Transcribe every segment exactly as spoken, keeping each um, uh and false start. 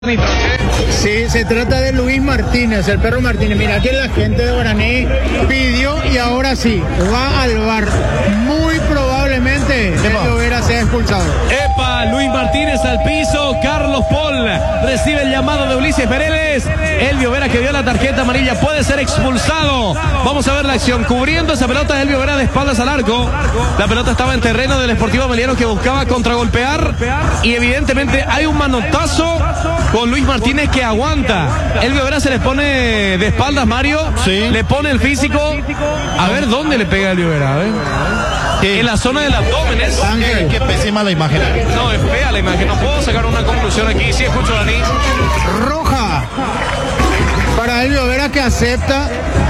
Sí, se trata de Luis Martínez, el perro Martínez. Mira que la gente de Guaraní pidió y ahora sí, va al bar. Muy probablemente el Llovera sea expulsado. Epa, Luis Martínez al piso, Carlos Paul recibe el llamado de Ulises Pereles. El Llovera que dio la tarjeta amarilla puede ser expulsado. Vamos a ver la acción. Cubriendo esa pelota del Llovera de espaldas al arco. La pelota estaba en terreno del Sportivo Meliano que buscaba contragolpear. Y evidentemente hay un manotazo con Luis Martínez que aguanta. El Llovera se le pone de espaldas, Mario. Sí. Le pone el físico. A ver dónde le pega el Llovera. A ver. Sí. En la zona del abdomen. Qué, qué pésima la imagen. No, es fea la imagen. No puedo sacar una conclusión aquí. Sí, escucho, Dani. Roja para el Llovera que acepta.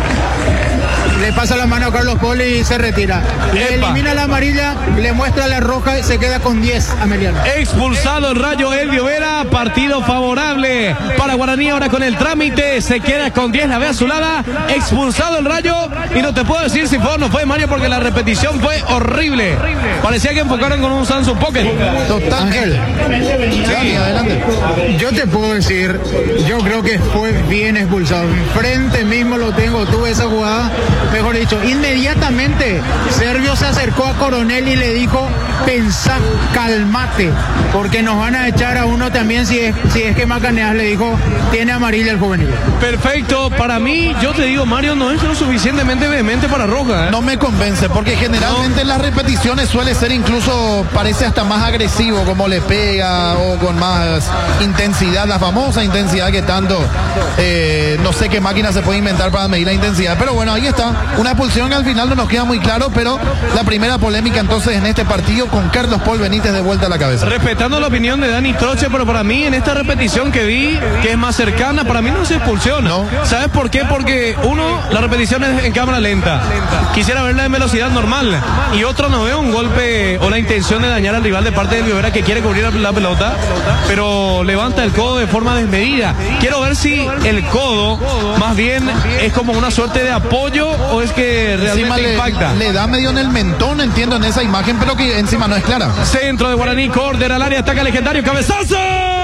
Le pasa la mano a Carlos Paul y se retira. Le Epa. elimina la amarilla, le muestra la roja y se queda con diez a Meliano. Expulsado el Rayo el Llovera, partido favorable para Guaraní ahora con el trámite, se queda con diez, la ve azulada, expulsado el Rayo y no te puedo decir si fue o no fue, Mario, porque la repetición fue horrible. Parecía que enfocaron con un Samsung Pocket. Total. Ángel, Sí, adelante. yo te puedo decir, yo creo que fue bien expulsado. Enfrente mismo lo tengo, tuve esa jugada. Mejor dicho, inmediatamente Servio se acercó a Coronel y le dijo, pensá, calmate, porque nos van a echar a uno también si es, si es que Macaneas, le dijo, tiene amarilla el juvenil. Perfecto, para mí, yo te digo, Mario, no es lo suficientemente vehemente para roja, ¿eh? No me convence, porque generalmente en las repeticiones suele ser incluso, parece hasta más agresivo, como le pega o con más intensidad, la famosa intensidad que tanto, eh, no sé qué máquina se puede inventar para medir la intensidad, pero bueno, ahí está. Una expulsión que al final no nos queda muy claro, pero la primera polémica entonces en este partido con Carlos Paul Benítez de vuelta a la cabeza. Respetando la opinión de Dani Troche, pero para mí en esta repetición que vi, que es más cercana, para mí no se expulsión. No. ¿Sabes por qué? Porque uno, la repetición es en cámara lenta. Quisiera verla en velocidad normal. Y otro, no veo un golpe o la intención de dañar al rival de parte del Llovera que quiere cubrir la pelota, pero levanta el codo de forma desmedida. Quiero ver si el codo más bien es como una suerte de apoyo o es que realmente le, impacta. le da medio en el mentón, entiendo, en esa imagen, pero que encima no es clara. Centro de Guaraní, córner al área, ataca legendario, cabezazo.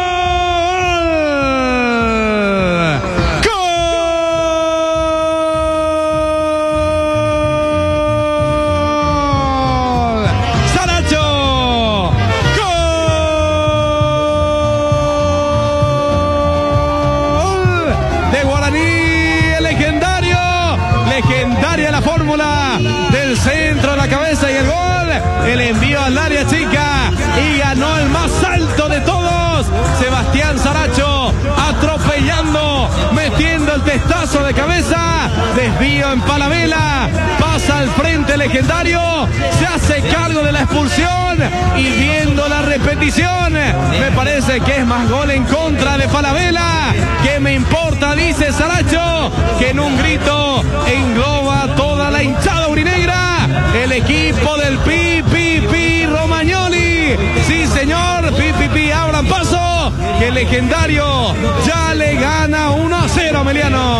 Legendaria la fórmula del centro de la cabeza y el gol, el envío al área chica y ganó el más alto de todos, Sebastián Saracho, atropellando, metiendo el testazo de cabeza, desvío en Palavela, pasa al frente legendario, se hace cargo de la expulsión y viendo la repetición, me parece que es más gol en contra de Palavela, que me importa, dice Saracho, que en un grito engloba toda la hinchada urinegra, el equipo del Pi Pi Pi Romagnoli, sí señor, Pi Pi Pi, abran paso, que el legendario ya le gana uno a cero a Meliano.